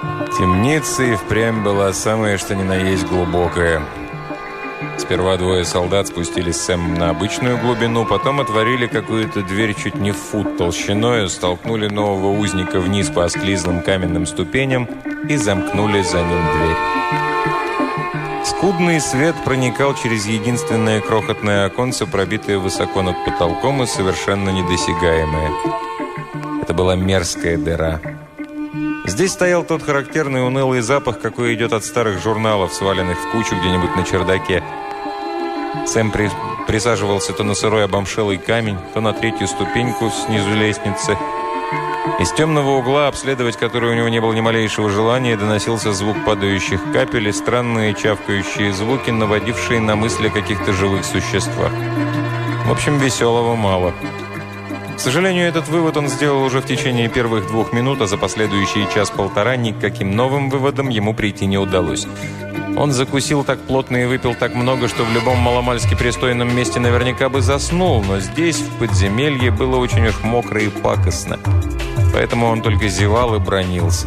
Темница и впрямь была самая что ни на есть глубокая. Сперва двое солдат спустились с Сэмом на обычную глубину, потом отворили какую-то дверь чуть не в фут толщиною, столкнули нового узника вниз по осклизлым каменным ступеням и замкнули за ним дверь. Скудный свет проникал через единственное крохотное оконце, пробитое высоко над потолком и совершенно недосягаемое. Это была мерзкая дыра. Здесь стоял тот характерный унылый запах, какой идет от старых журналов, сваленных в кучу где-нибудь на чердаке. Сэм присаживался то на сырой обомшелый камень, то на третью ступеньку снизу лестницы. Из темного угла, обследовать который у него не было ни малейшего желания, доносился звук падающих капель и странные чавкающие звуки, наводившие на мысли о каких-то живых существах. В общем, веселого мало. К сожалению, этот вывод он сделал уже в течение первых 2 минут, а за последующие час-полтора ни к каким новым выводам ему прийти не удалось. Он закусил так плотно и выпил так много, что в любом маломальски пристойном месте наверняка бы заснул, но здесь, в подземелье, было очень уж мокро и пакостно. Поэтому он только зевал и бранился.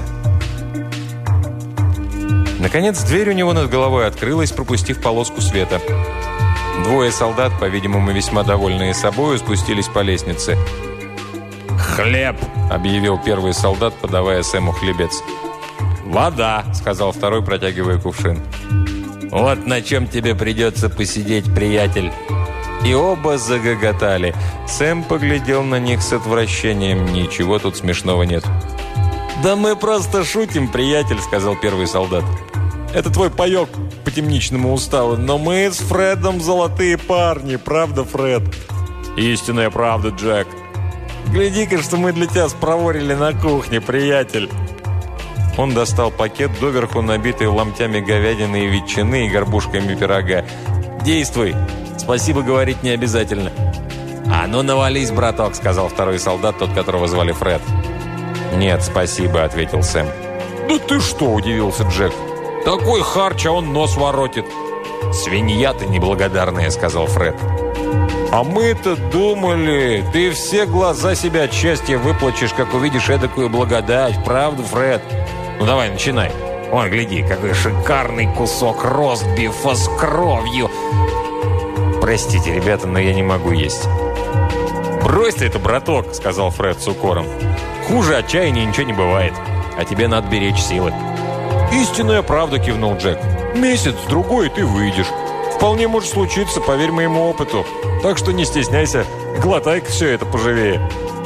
Наконец, дверь у него над головой открылась, пропустив полоску света. 2 солдат, по-видимому, весьма довольные собою, спустились по лестнице. «Хлеб!» – объявил первый солдат, подавая Сэму хлебец. «Вода!» – сказал второй, протягивая кувшин. «Вот на чем тебе придется посидеть, приятель!» И оба загоготали. Сэм поглядел на них с отвращением. Ничего тут смешного нет. «Да мы просто шутим, приятель!» – сказал первый солдат. «Это твой паёк по темничному уставу, но мы с Фредом золотые парни, правда, Фред?» «Истинная правда, Джек!» «Гляди-ка, что мы для тебя спроворили на кухне, приятель!» Он достал пакет, доверху набитый ломтями говядины и ветчины и горбушками пирога. «Действуй! Спасибо говорить не обязательно!» «А ну навались, браток!» – сказал второй солдат, тот, которого звали Фред. «Нет, спасибо!» – ответил Сэм. «Да ты что!» – удивился Джек. «Такой харч, а он нос воротит!» «Свинья ты неблагодарная!» – сказал Фред. «А мы-то думали, ты все глаза себя от счастья выплачешь, как увидишь эдакую благодать. Правда, Фред? Ну давай, начинай. Ой, гляди, какой шикарный кусок ростбифа с кровью!» «Простите, ребята, но я не могу есть». «Брось ты это, браток!» – сказал Фред с укором. «Хуже отчаяния ничего не бывает. А тебе надо беречь силы». «Истинная правда!» – кивнул Джек. «Месяц-другой, и ты выйдешь. Вполне может случиться, поверь моему опыту. Так что не стесняйся, глотай-ка все это поживее».